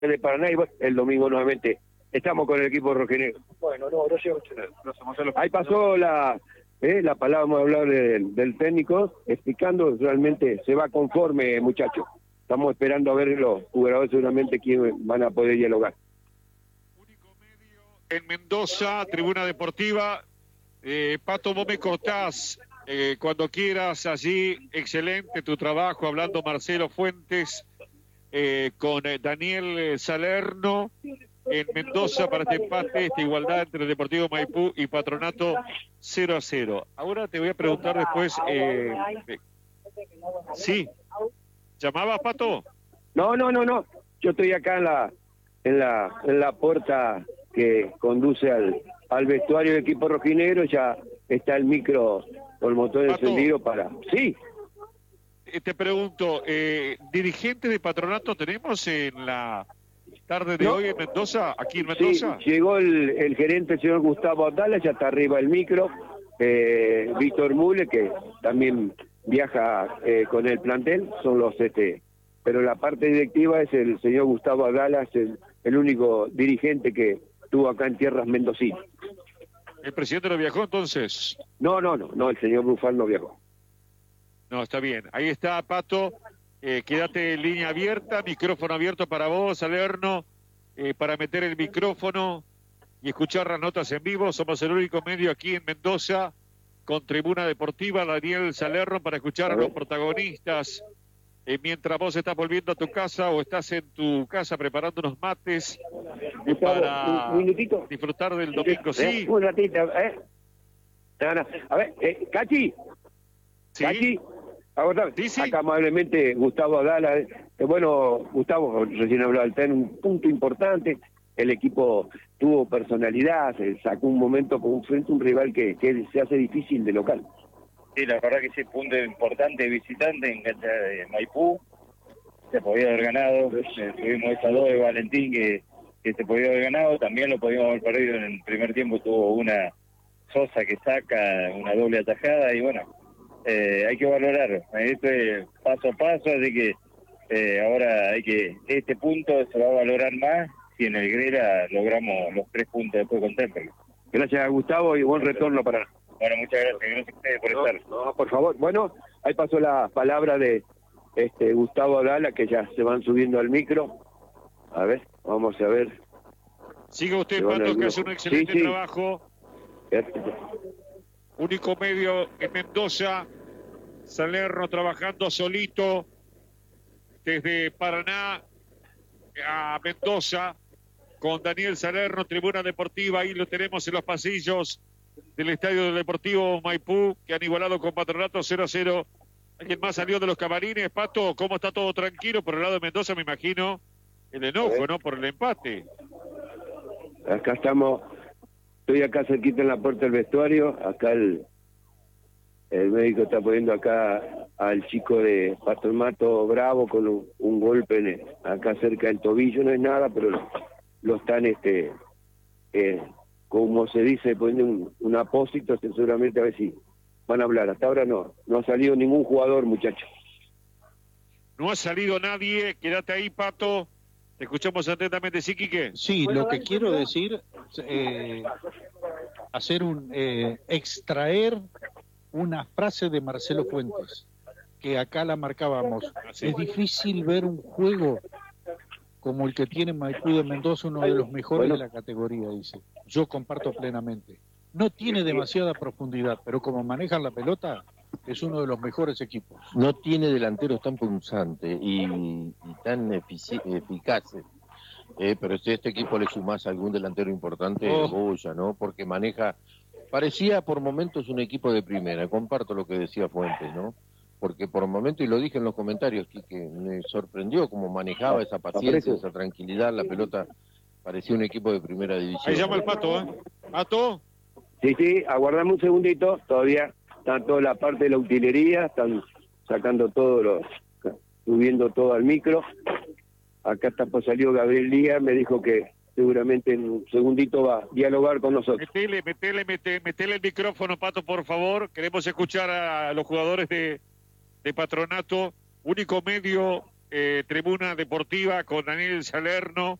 de Paraná y bueno, el domingo nuevamente estamos con el equipo rojinegro. Bueno, no, gracias a ustedes. Ahí pasó la palabra, vamos a hablar del técnico, explicando, realmente se va conforme, muchachos. Estamos esperando a ver los jugadores seguramente quién van a poder dialogar. Único medio en Mendoza, Tribuna Deportiva. Pato, vos me cortás cuando quieras allí. Excelente tu trabajo, hablando Marcelo Fuentes con Daniel Salerno en Mendoza para este empate, esta igualdad entre el Deportivo Maipú y Patronato 0-0. Ahora te voy a preguntar después. Sí. ¿Llamabas, Pato? No. Yo estoy acá en la puerta que conduce al vestuario del equipo rojinegro. Ya está el micro con el motor Pato, encendido para... Sí. Te pregunto, ¿dirigentes de Patronato tenemos en la tarde de hoy en Mendoza, aquí en Mendoza? Sí, llegó el gerente, el señor Gustavo Abdala, ya está arriba el micro. Víctor Mule, que también viaja con el plantel, son los pero la parte directiva es el señor Gustavo Abdala, es el único dirigente que tuvo acá en tierras mendocinas. ¿El presidente no viajó entonces? No, el señor Brufal no viajó. No, está bien. Ahí está, Pato. Quédate en línea abierta, micrófono abierto para vos, Salerno, para meter el micrófono y escuchar las notas en vivo. Somos el único medio aquí en Mendoza con Tribuna Deportiva, Daniel Salerno, para escuchar a los protagonistas. Mientras vos estás volviendo a tu casa o estás en tu casa preparando unos mates para un minutito disfrutar del domingo. Sí. Un ratito, A ver, Cachi. Sí. Cachi. Sí. Acá amablemente Gustavo Abdala. Bueno, Gustavo, recién hablaba del tema, un punto importante. El equipo tuvo personalidad, se sacó un momento frente a un rival que se hace difícil de local. Sí, la verdad que sí, punto importante visitante en cancha de Maipú. Se podía haber ganado. Tuvimos esas dos de Valentín que se podía haber ganado. También lo podíamos haber perdido en el primer tiempo. Tuvo una Sosa que saca una doble atajada y bueno, hay que valorar. Esto es paso a paso, así que ahora este punto se va a valorar más si en el Grera logramos los 3 puntos después con Temperley. Gracias a Gustavo y buen retorno para... Bueno, muchas gracias a ustedes por estar. No, por favor. Bueno, ahí pasó la palabra de Gustavo Abdala, que ya se van subiendo al micro. A ver, vamos a ver. Siga usted, Pato, que hace un excelente trabajo. Único medio en Mendoza. Salerno trabajando solito desde Paraná a Mendoza con Daniel Salerno, Tribuna Deportiva. Ahí lo tenemos en los pasillos del Estadio del Deportivo Maipú, que han igualado con Patronato 0-0. ¿Alguien más salió de los camarines? Pato, ¿cómo está todo tranquilo? Por el lado de Mendoza, me imagino, el enojo, ¿no? Por el empate. Acá estamos, estoy acá cerquita en la puerta del vestuario. Acá el médico está poniendo acá al chico de Patronato bravo con un golpe acá cerca del tobillo. No es nada, pero lo están como se dice, poniendo un apósito, seguramente a ver si van a hablar. Hasta ahora no ha salido ningún jugador, muchachos. No ha salido nadie, quédate ahí, Pato. Te escuchamos atentamente, ¿sí, Quique? Sí, lo que quiero decir, extraer una frase de Marcelo Fuentes, que acá la marcábamos. Es difícil ver un juego como el que tiene Maipú de Mendoza, uno de los mejores de la categoría, dice. Yo comparto plenamente. No tiene demasiada profundidad, pero como manejan la pelota, es uno de los mejores equipos. No tiene delanteros tan punzantes y tan eficaces. Pero si a este equipo le sumás algún delantero importante, Goya, ¿no? Porque parecía por momentos un equipo de primera. Comparto lo que decía Fuentes, ¿no? Porque por momentos, y lo dije en los comentarios, que me sorprendió cómo manejaba esa paciencia, esa tranquilidad, la pelota parecía un equipo de primera división. Ahí llama el Pato, ¿eh? ¿Pato? Sí, aguardame un segundito, todavía está toda la parte de la utilería, están sacando subiendo todo al micro. Acá está, pues salió Gabriel Díaz, me dijo que seguramente en un segundito va a dialogar con nosotros. Metele el micrófono, Pato, por favor. Queremos escuchar a los jugadores de Patronato. Único medio Tribuna Deportiva con Daniel Salerno.